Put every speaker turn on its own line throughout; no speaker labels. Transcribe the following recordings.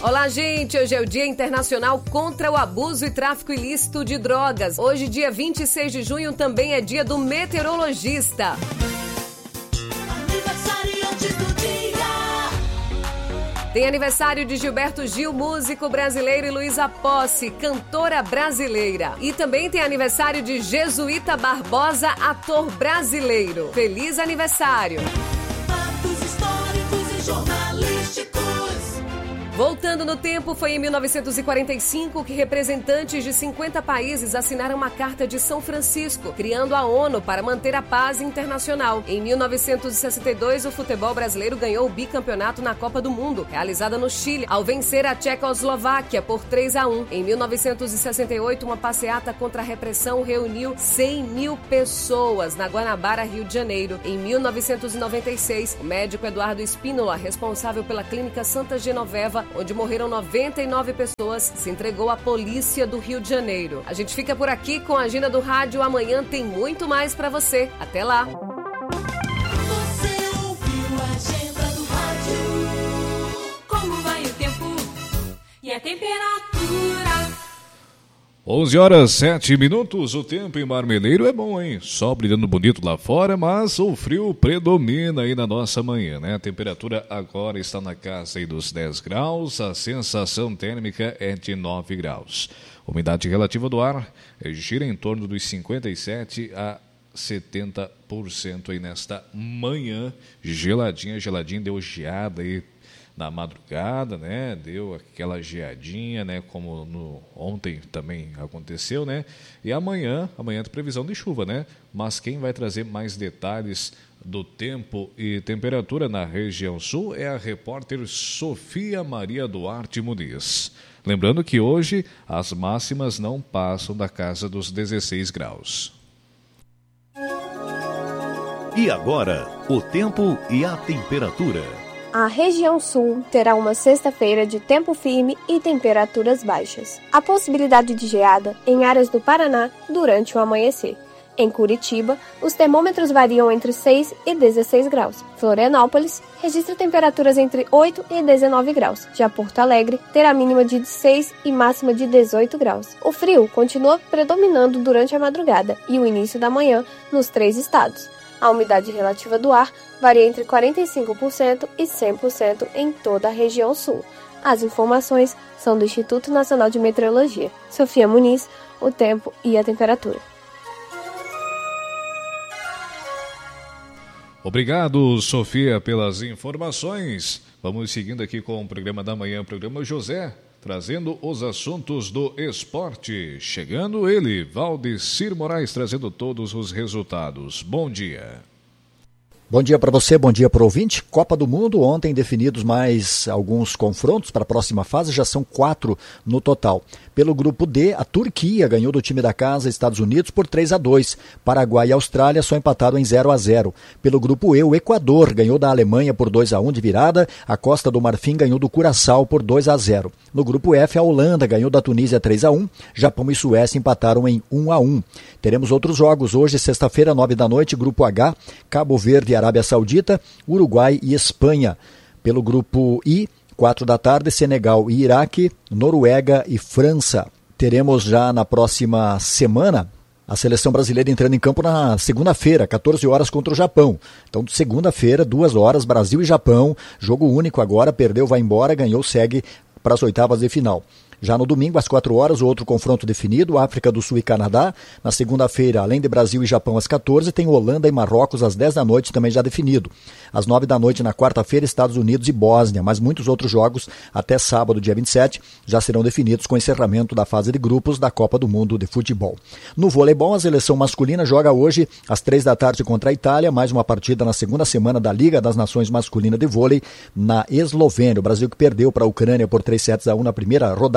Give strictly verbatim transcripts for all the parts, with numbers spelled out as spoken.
Olá, gente! Hoje é o Dia Internacional contra o Abuso e Tráfico Ilícito de Drogas. Hoje, dia vinte e seis de junho, também é dia do meteorologista. Aniversariantes do dia. Tem aniversário de Gilberto Gil, músico brasileiro, e Luísa Posse, cantora brasileira. E também tem aniversário de Jesuíta Barbosa, ator brasileiro. Feliz aniversário! Fatos históricos e jornalísticos. Voltando no tempo, foi em mil novecentos e quarenta e cinco que representantes de cinquenta países assinaram uma Carta de São Francisco, criando a ONU para manter a paz internacional. Em mil novecentos e sessenta e dois, o futebol brasileiro ganhou o bicampeonato na Copa do Mundo, realizada no Chile, ao vencer a Tchecoslováquia por três a um. Em mil novecentos e sessenta e oito, uma passeata contra a repressão reuniu cem mil pessoas na Guanabara, Rio de Janeiro. Em mil novecentos e noventa e seis, o médico Eduardo Espínola, responsável pela Clínica Santa Genoveva, onde morreram noventa e nove pessoas, se entregou à polícia do Rio de Janeiro. A gente fica por aqui com a Agenda do Rádio. Amanhã tem muito mais pra você. Até lá!
Você ouviu a Agenda do Rádio? Como vai o tempo e a temperatura?
onze horas, sete minutos, o tempo em Marmeleiro é bom, hein? Sol brilhando bonito lá fora, mas o frio predomina aí na nossa manhã, né? A temperatura agora está na casa aí dos dez graus, a sensação térmica é de nove graus. A umidade relativa do ar gira em torno dos cinquenta e sete a setenta por cento aí nesta manhã, geladinha, geladinha, deu geada aí na madrugada, né, deu aquela geadinha, né, como no, ontem também aconteceu, né, e amanhã, amanhã tem previsão de chuva, né, mas quem vai trazer mais detalhes do tempo e temperatura na região sul é a repórter Sofia Maria Duarte Muniz. Lembrando que hoje as máximas não passam da casa dos dezesseis graus.
E agora, o tempo e a temperatura.
A região sul terá uma sexta-feira de tempo firme e temperaturas baixas. A possibilidade de geada em áreas do Paraná durante o amanhecer. Em Curitiba, os termômetros variam entre seis e dezesseis graus. Florianópolis registra temperaturas entre oito e dezenove graus. Já Porto Alegre terá mínima de seis e máxima de dezoito graus. O frio continua predominando durante a madrugada e o início da manhã nos três estados. A umidade relativa do ar varia entre quarenta e cinco por cento e cem por cento em toda a região sul. As informações são do Instituto Nacional de Meteorologia. Sofia Muniz, o tempo e a temperatura.
Obrigado, Sofia, pelas informações. Vamos seguindo aqui com o programa da manhã, o programa José, trazendo os assuntos do esporte. Chegando ele, Valdecir Moraes, trazendo todos os resultados. Bom dia.
Bom dia para você, bom dia para o ouvinte. Copa do Mundo, ontem definidos mais alguns confrontos para a próxima fase, já são quatro no total. Pelo grupo D, a Turquia ganhou do time da casa Estados Unidos por três a dois. Paraguai e Austrália só empataram em zero a zero. Pelo grupo E, o Equador ganhou da Alemanha por dois a um de virada. A Costa do Marfim ganhou do Curaçao por dois a zero. No grupo F, a Holanda ganhou da Tunísia três a um. Japão e Suécia empataram em um a um. Teremos outros jogos hoje, sexta-feira, nove da noite, grupo H, Cabo Verde e Arábia Saudita, Uruguai e Espanha. Pelo grupo I, quatro da tarde, Senegal e Iraque, Noruega e França. Teremos já na próxima semana a seleção brasileira entrando em campo na segunda-feira, quatorze horas contra o Japão. Então, segunda-feira, duas horas, Brasil e Japão. Jogo único agora, perdeu, vai embora, ganhou, segue para as oitavas de final. Já no domingo, às quatro horas, o outro confronto definido, África do Sul e Canadá. Na segunda-feira, além de Brasil e Japão, às quatorze, tem Holanda e Marrocos, às dez da noite, também já definido. Às nove da noite, na quarta-feira, Estados Unidos e Bósnia. Mas muitos outros jogos, até sábado, dia vinte e sete, já serão definidos com o encerramento da fase de grupos da Copa do Mundo de Futebol. No voleibol, a seleção masculina joga hoje, às três da tarde, contra a Itália. Mais uma partida na segunda semana da Liga das Nações Masculina de Vôlei, na Eslovênia. O Brasil que perdeu para a Ucrânia por três sets a um na primeira rodada.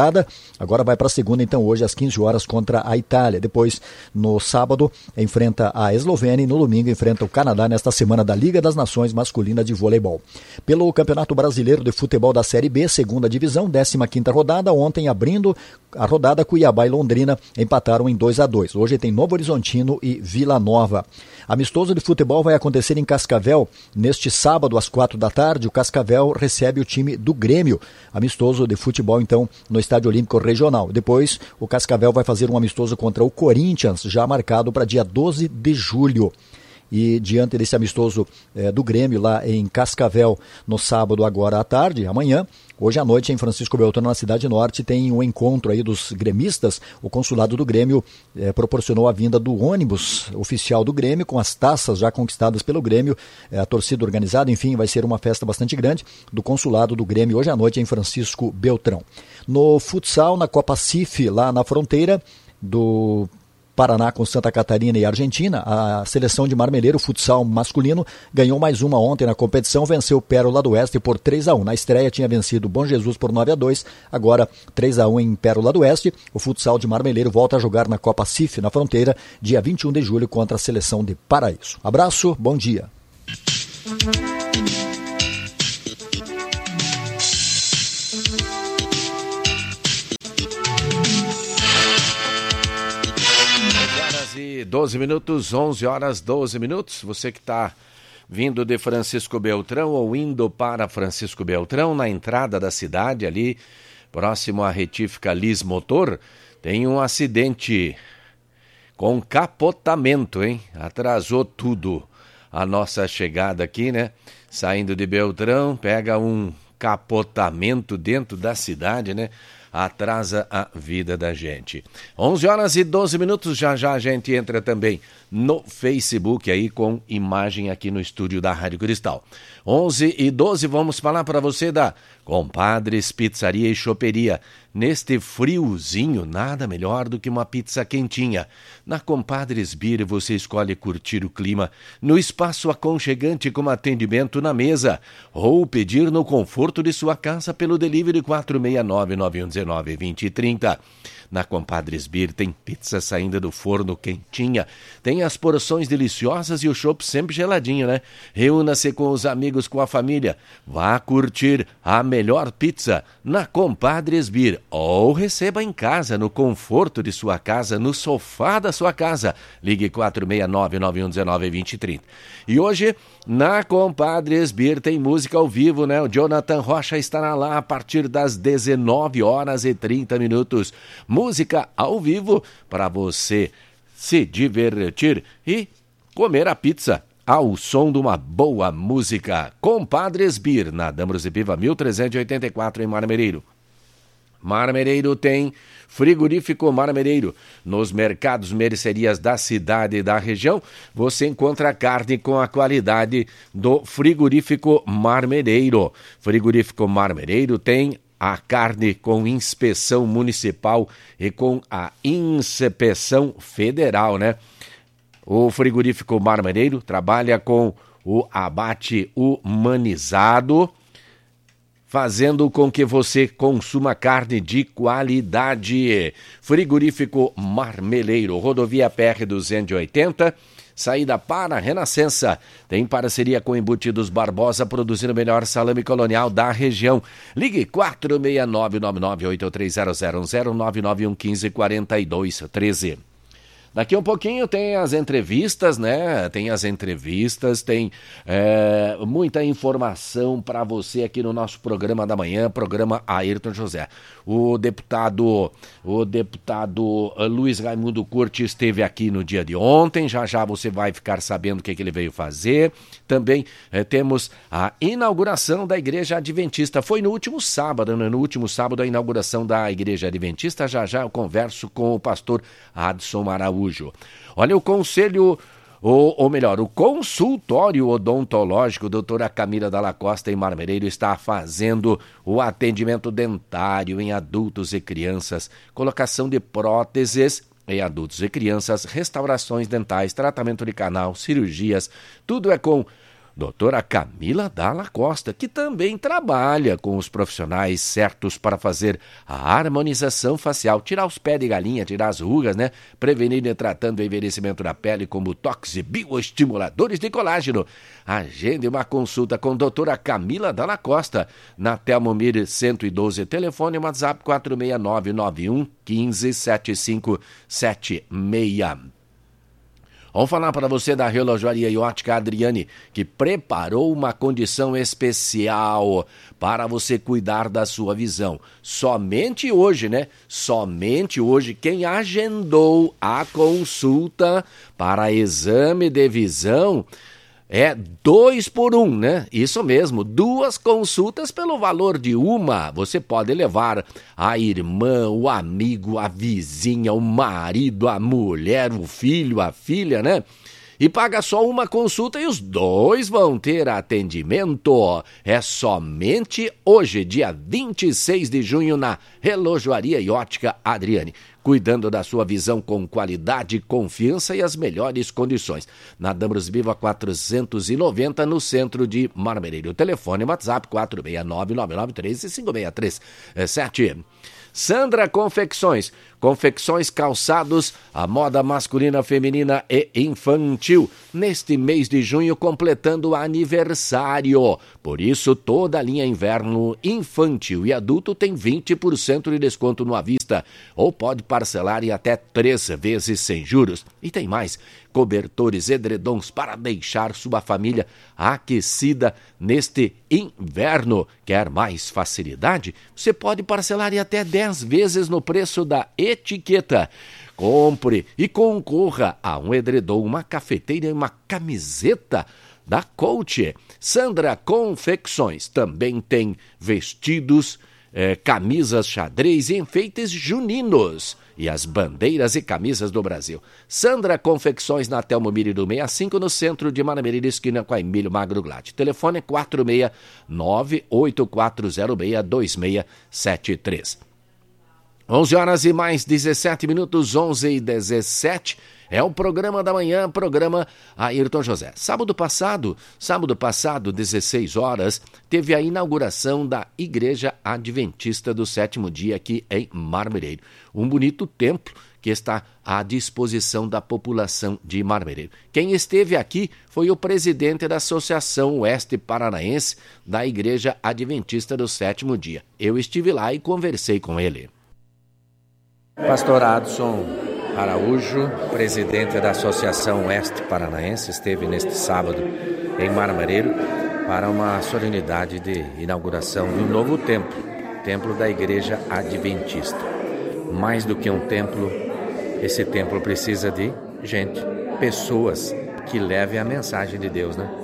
rodada, agora vai para a segunda, então hoje às quinze horas contra a Itália. Depois, no sábado, enfrenta a Eslovênia e no domingo enfrenta o Canadá nesta semana da Liga das Nações Masculina de Voleibol. Pelo Campeonato Brasileiro de Futebol da Série B, segunda divisão, décima quinta rodada, ontem abrindo a rodada, Cuiabá e Londrina empataram em dois a dois. Hoje tem Novo Horizontino e Vila Nova. Amistoso de futebol vai acontecer em Cascavel neste sábado às quatro da tarde. O Cascavel recebe o time do Grêmio. Amistoso de futebol então no Estádio Olímpico Regional. Depois o Cascavel vai fazer um amistoso contra o Corinthians, já marcado para dia doze de julho. E diante desse amistoso eh, do Grêmio lá em Cascavel no sábado agora à tarde, amanhã, hoje à noite em Francisco Beltrão, na Cidade Norte, tem um encontro aí dos gremistas. O consulado do Grêmio eh, proporcionou a vinda do ônibus oficial do Grêmio com as taças já conquistadas pelo Grêmio, eh, a torcida organizada, enfim, vai ser uma festa bastante grande do consulado do Grêmio hoje à noite em Francisco Beltrão. No futsal, na Copa C I F, lá na fronteira do Paraná com Santa Catarina e Argentina, a seleção de Marmeleiro, futsal masculino, ganhou mais uma ontem na competição, venceu o Pérola do Oeste por três a um. Na estreia tinha vencido Bom Jesus por nove a dois, agora três a um em Pérola do Oeste. O futsal de Marmeleiro volta a jogar na Copa C I F, na fronteira, dia vinte e um de julho, contra a seleção de Paraíso. Abraço, bom dia.
doze minutos, onze horas, doze minutos. Você que está vindo de Francisco Beltrão ou indo para Francisco Beltrão, na entrada da cidade, ali próximo à retífica Lis Motor, tem um acidente com capotamento, hein? Atrasou tudo a nossa chegada aqui, né? Saindo de Beltrão, pega um capotamento dentro da cidade, né? Atrasa a vida da gente. onze horas e doze minutos, já já a gente entra também no Facebook aí com imagem aqui no estúdio da Rádio Cristal. onze e doze, vamos falar para você da Compadres Pizzaria e Choperia. Neste friozinho, nada melhor do que uma pizza quentinha. Na Compadres Beer você escolhe curtir o clima no espaço aconchegante com atendimento na mesa ou pedir no conforto de sua casa pelo delivery quatro seis nove, nove um um nove, dois zero três zero. Na Compadres Beer tem pizza saindo do forno quentinha, tem as porções deliciosas e o chopp sempre geladinho, né? Reúna-se com os amigos, com a família, vá curtir a melhor pizza na Compadres Beer ou receba em casa, no conforto de sua casa, no sofá da sua casa. Ligue quatro seis nove, nove um um nove, dois zero três zero. E hoje, na Compadres Beer tem música ao vivo, né? O Jonathan Rocha estará lá a partir das dezenove horas e trinta minutos. Música ao vivo para você se divertir e comer a pizza ao som de uma boa música. Compadres Beer, na Dambros e Piva mil trezentos e oitenta e quatro em Marmereiro. Marmereiro tem frigorífico Marmereiro. Nos mercados, mercearias da cidade e da região, você encontra carne com a qualidade do frigorífico Marmereiro. Frigorífico Marmereiro tem a carne com inspeção municipal e com a inspeção federal, né? O frigorífico Marmereiro trabalha com o abate humanizado, fazendo com que você consuma carne de qualidade. Frigorífico Marmeleiro, rodovia P R duzentos e oitenta, saída para a Renascença. Tem parceria com Embutidos Barbosa, produzindo o melhor salame colonial da região. Ligue quatro seis nove, nove nove oito três zero zero um zero, nove nove um um cinco quatro dois um três. Daqui um pouquinho tem as entrevistas, né? Tem as entrevistas, tem é, muita informação para você aqui no nosso programa da manhã, programa Ayrton José. O deputado, o deputado Luiz Raimundo Curti esteve aqui no dia de ontem, já já você vai ficar sabendo o que, que ele veio fazer. Também é, temos a inauguração da Igreja Adventista. Foi no último sábado, né? No último sábado a inauguração da Igreja Adventista. Já já eu converso com o pastor Adson Araújo. Olha, o conselho, ou, ou melhor, o consultório odontológico doutora Camila Dalla Costa em Marmereiro está fazendo o atendimento dentário em adultos e crianças, colocação de próteses em adultos e crianças, restaurações dentais, tratamento de canal, cirurgias, tudo é com doutora Camila Dalla Costa, que também trabalha com os profissionais certos para fazer a harmonização facial, tirar os pés de galinha, tirar as rugas, né? Prevenir e tratando o envelhecimento da pele com botox e bioestimuladores de colágeno. Agende uma consulta com a doutora Camila Dalla Costa, na Telmo Mir cento e doze, telefone WhatsApp quatro seis nove nove um um cinco sete cinco sete seis. Vamos falar para você da Relojoaria e Ótica Adriane, que preparou uma condição especial para você cuidar da sua visão. Somente hoje, né? Somente hoje, quem agendou a consulta para exame de visão é dois por um, né? Isso mesmo, duas consultas pelo valor de uma. Você pode levar a irmã, o amigo, a vizinha, o marido, a mulher, o filho, a filha, né? E paga só uma consulta e os dois vão ter atendimento. É somente hoje, dia vinte e seis de junho, na Relojoaria e Ótica Adriane. Cuidando da sua visão com qualidade, confiança e as melhores condições. Na Dambros Viva quatrocentos e noventa, no centro de Marmereiro. Telefone WhatsApp quatro seis nove nove nove três cinco seis três sete. Sandra Confecções. Confecções, calçados, a moda masculina, feminina e infantil. Neste mês de junho, completando aniversário. Por isso, toda a linha inverno infantil e adulto tem vinte por cento de desconto no à vista. Ou pode parcelar em até três vezes sem juros. E tem mais. Cobertores, edredons para deixar sua família aquecida neste inverno. Quer mais facilidade? Você pode parcelar em até dez vezes no preço da etiqueta. Compre e concorra a um edredom, uma cafeteira e uma camiseta da Coach. Sandra Confecções também tem vestidos, eh, camisas xadrez e enfeites juninos. E as bandeiras e camisas do Brasil. Sandra Confecções, na Telmo Mir do sessenta e cinco, no centro de Manamirira, esquina com a Emílio Magro Glad. Telefone quatro seis nove oito quatro zero seis dois seis sete três. onze horas e mais dezessete minutos, onze e dezessete. É o programa da manhã, programa Ayrton José. Sábado passado, sábado passado, dezesseis horas, teve a inauguração da Igreja Adventista do Sétimo Dia aqui em Marmereiro. Um bonito templo que está à disposição da população de Marmereiro. Quem esteve aqui foi o presidente da Associação Oeste Paranaense da Igreja Adventista do Sétimo Dia. Eu estive lá e conversei com ele.
Pastor Adson Araújo, presidente da Associação Oeste Paranaense, esteve neste sábado em Marmereiro para uma solenidade de inauguração de um novo templo, templo da Igreja Adventista. Mais do que um templo, esse templo precisa de gente, pessoas que levem a mensagem de Deus, né?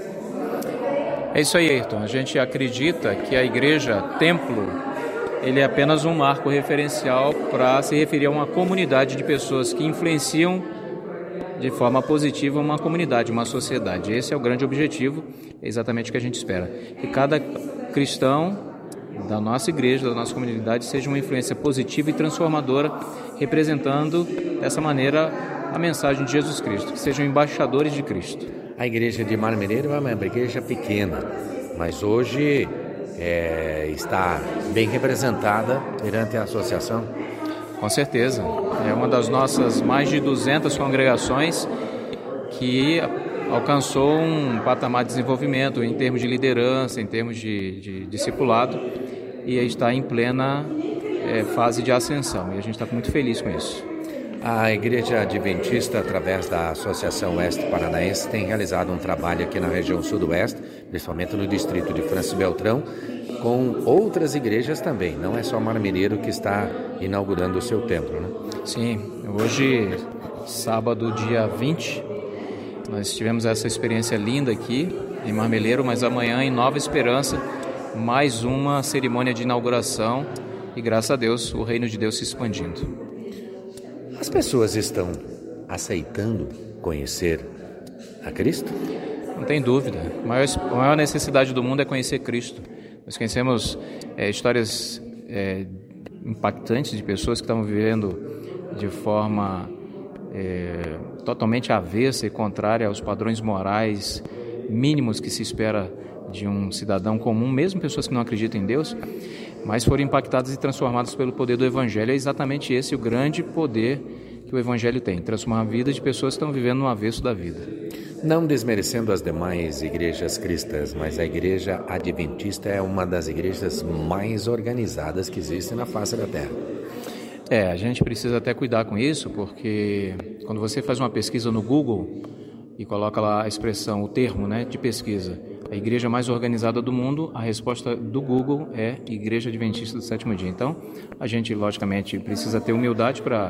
É isso aí, Ayrton. A gente acredita que a igreja, templo, ele é apenas um marco referencial para se referir a uma comunidade de pessoas que influenciam de forma positiva uma comunidade, uma sociedade. Esse é o grande objetivo, é exatamente o que a gente espera. Que cada cristão da nossa igreja, da nossa comunidade, seja uma influência positiva e transformadora, representando dessa maneira a mensagem de Jesus Cristo, que sejam embaixadores de Cristo.
A igreja de Marmereiro é uma igreja pequena, mas hoje É, está bem representada perante a associação?
Com certeza. É uma das nossas mais de duzentas congregações que alcançou um patamar de desenvolvimento em termos de liderança, em termos de, de discipulado, e está em plena é, fase de ascensão. E a gente está muito feliz com isso.
A Igreja Adventista, através da Associação Oeste Paranaense, tem realizado um trabalho aqui na região sudoeste, principalmente no distrito de Francis Beltrão, com outras igrejas também. Não é só Marmereiro que está inaugurando o seu templo, né?
Sim, hoje, sábado, dia vinte, nós tivemos essa experiência linda aqui em Marmeleiro, mas amanhã, em Nova Esperança, mais uma cerimônia de inauguração e, graças a Deus, o reino de Deus se expandindo.
As pessoas estão aceitando conhecer a Cristo?
Não tem dúvida. A maior, a maior necessidade do mundo é conhecer Cristo. Nós conhecemos é, histórias é, impactantes de pessoas que estavam vivendo de forma é, totalmente avessa e contrária aos padrões morais mínimos que se espera de um cidadão comum, mesmo pessoas que não acreditam em Deus, mas foram impactadas e transformadas pelo poder do Evangelho. É exatamente esse o grande poder que o Evangelho tem, transformar a vida de pessoas que estão vivendo no avesso da vida.
Não desmerecendo as demais igrejas cristãs, mas a igreja adventista é uma das igrejas mais organizadas que existem na face da Terra.
É, a gente precisa até cuidar com isso, porque quando você faz uma pesquisa no Google e coloca lá a expressão, o termo, né, de pesquisa, a igreja mais organizada do mundo, a resposta do Google é Igreja Adventista do Sétimo Dia. Então, a gente, logicamente, precisa ter humildade para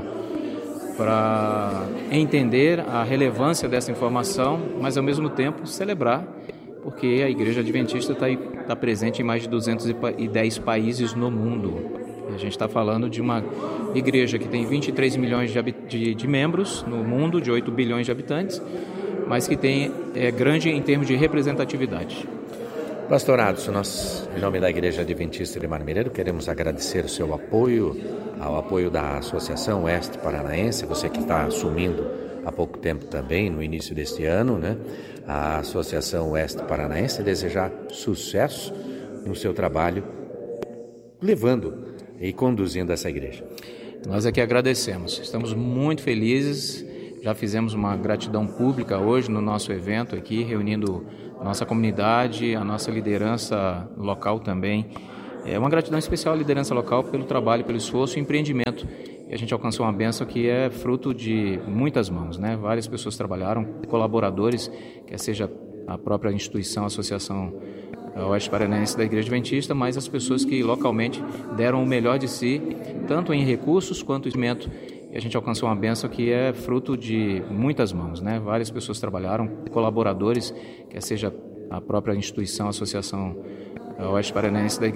para entender a relevância dessa informação, mas, ao mesmo tempo, celebrar, porque a Igreja Adventista está tá presente em mais de duzentos e dez países no mundo. A gente está falando de uma igreja que tem vinte e três milhões de, de, de membros no mundo, de oito bilhões de habitantes, mas que tem, é grande em termos de representatividade.
Pastor Adson, nós, em nome da Igreja Adventista de Marmeleiro, queremos agradecer o seu apoio, ao apoio da Associação Oeste Paranaense, você que está assumindo há pouco tempo também, no início deste ano, né? A Associação Oeste Paranaense, desejar sucesso no seu trabalho, levando e conduzindo essa igreja.
Nós aqui agradecemos, estamos muito felizes. Já fizemos uma gratidão pública hoje no nosso evento aqui, reunindo a nossa comunidade, a nossa liderança local também. É uma gratidão especial à liderança local pelo trabalho, pelo esforço e empreendimento. E a gente alcançou uma bênção que é fruto de muitas mãos, né? Várias pessoas trabalharam, colaboradores, quer seja a própria instituição, a Associação Oeste Paranaense da Igreja Adventista, mas as pessoas que localmente deram o melhor de si, tanto em recursos quanto em conhecimento. E a gente alcançou uma bênção que é fruto de muitas mãos, né? Várias pessoas trabalharam, colaboradores, quer seja a própria instituição, a Associação Oeste Paranaense da Igreja